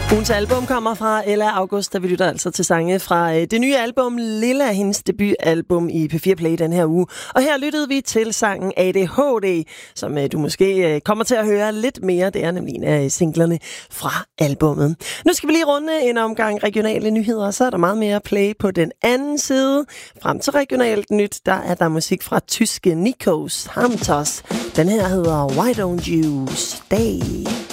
Ugens album kommer fra Ella August, der vi lytter altså til sange fra det nye album Lilla, hendes debutalbum i P4 Play den her uge. Og her lyttede vi til sangen ADHD, som du måske kommer til at høre lidt mere. Det er nemlig en af singlerne fra albummet. Nu skal vi lige runde en omgang regionale nyheder, så er der meget mere play på den anden side. Frem til regionalt nyt, der er der musik fra tyske Nikos Hamtos. Den her hedder Why Don't You Stay?